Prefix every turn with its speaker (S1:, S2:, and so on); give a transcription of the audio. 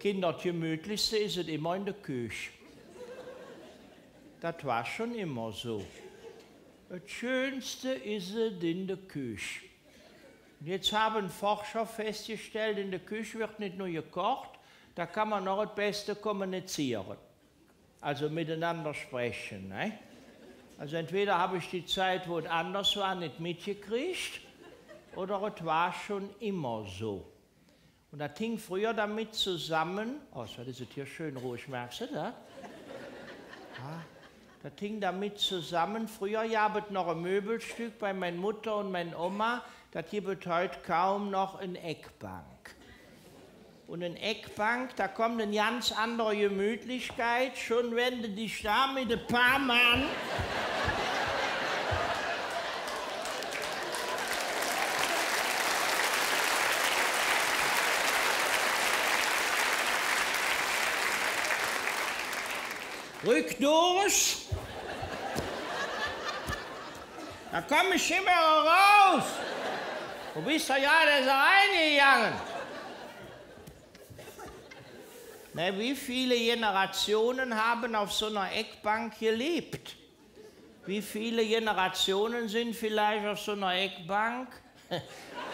S1: Kinder, das Gemütlichste ist es immer in der Küche. Das war schon immer so. Das Schönste ist es in der Küche. Und jetzt haben Forscher festgestellt, in der Küche wird nicht nur gekocht, da kann man noch das Beste kommunizieren. Also miteinander sprechen. Ne? Also entweder habe ich die Zeit, wo es anders war, nicht mitgekriegt, oder es war schon immer so. Und das hing früher damit zusammen, oh, das ist hier schön ruhig, merkst du das? Ja, das hing damit zusammen, früher gab es noch ein Möbelstück bei meiner Mutter und meiner Oma, das gibt heute kaum noch eine Eckbank. Und eine Eckbank, da kommt eine ganz andere Gemütlichkeit, schon wenn du dich da mit ein paar Mann rück durch. Da komm ich immer raus. Wo bist du ja da reingegangen? Na, wie viele Generationen haben auf so einer Eckbank gelebt? Wie viele Generationen sind vielleicht auf so einer Eckbank